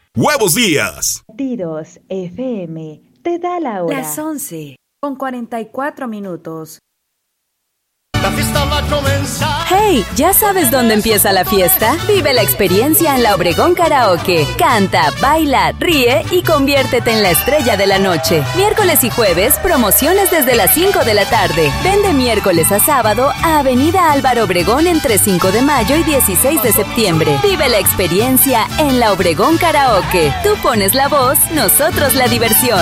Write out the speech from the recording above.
Huevos Díaz. Tidos FM te da la hora. Las 11:44. La fiesta va a comenzar. Hey, ¿ya sabes dónde empieza la fiesta? Vive la experiencia en La Obregón Karaoke. Canta, baila, ríe y conviértete en la estrella de la noche. Miércoles y jueves, promociones desde las 5 de la tarde. Ven de miércoles a sábado a Avenida Álvaro Obregón entre 5 de mayo y 16 de septiembre. Vive la experiencia en La Obregón Karaoke. Tú pones la voz, nosotros la diversión.